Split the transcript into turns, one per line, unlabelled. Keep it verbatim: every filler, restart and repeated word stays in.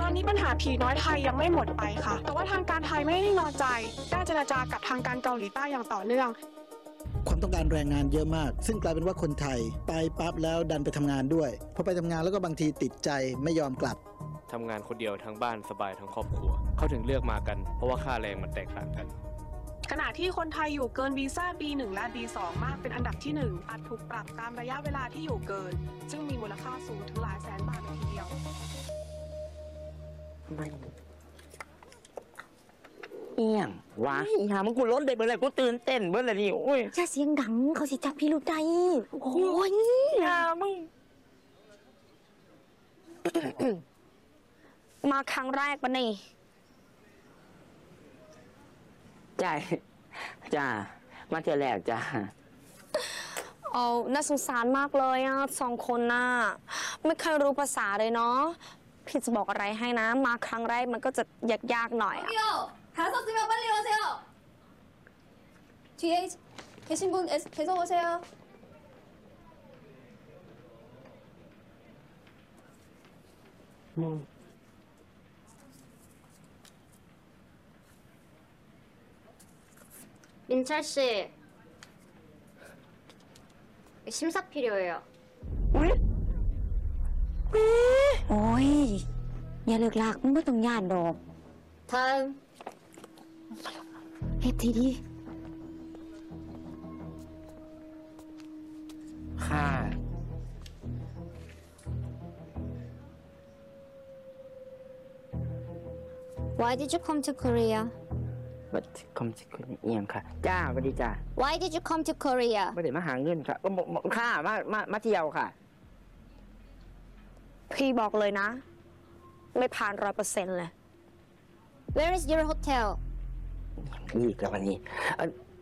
อนนี้ปัญหาผีน้อยไทยยังไม่หมดไปค่ะแต่ว่าทางการไทยไม่ได้นอนใจได้เจรจากับทางการเกาหลีใต้อย่างต่อเนื่อง
ความต้องการแรงงานเยอะมากซึ่งกลายเป็นว่าคนไทยไปปั๊บแล้วดันไปทำงานด้วยพอไปทำงานแล้วก็บางทีติดใจไม่ยอมกลับ
ทำงานคนเดียวทั้งบ้านสบายทั้งครอบครัวเขาถึงเลือกมากันเพราะว่าค่าแรงมันแตกต่างกัน
ขณะที่คนไทยอยู่เกินวีซ่า บี หนึ่ง และ บี สอง มากเป็นอันดับที่หนึ่งอาจถูกปรับตามระยะเวลาที่อยู่เกินซึ่งมีมูลค่าสูงถึงหลายแสนบาทเลยทีเดียว
เอียงวะอีหามันกูล้นเด็กเมื่อไรกูตื่นเต้นเมื่อไรนี่โอ้ย
อย่าเสียงดังเขาสิจับพี่ลูกได้โอ้ย
อย่ามึง
มาครั้งแรกปะนี่
จ้าจ้ามาเจอแรกจ้า
เอาน่าสงสารมากเลยอ่ะสองคนน่ะไม่เคยรู้ภาษาเลยเนาะพี่จะบอกอะไรให้นะมาครั้งแรกมันก็จะยากๆหน่อยอ่ะ
민철씨, 심사 필요해요.
โอ้ยอย่าเลิกลากมันไม่ต้องย่านดอก
다음.
เฮ็ดทีดี
ค่ะ
Why did you come to Korea?
บัดคอมสิคุณเอียงค่ะจ้าสวัสดีจ้า
Why did you come to Korea?
ไม่ได้มาหาเงินค่ะก็บอกค่ะมามามาเที่ยวค่ะ
พี่บอกเลยนะ ไม่ผ่านร้อยเปอร์เซ็นต์เลย
Where is your hotel?
อีกแล้ววันนี้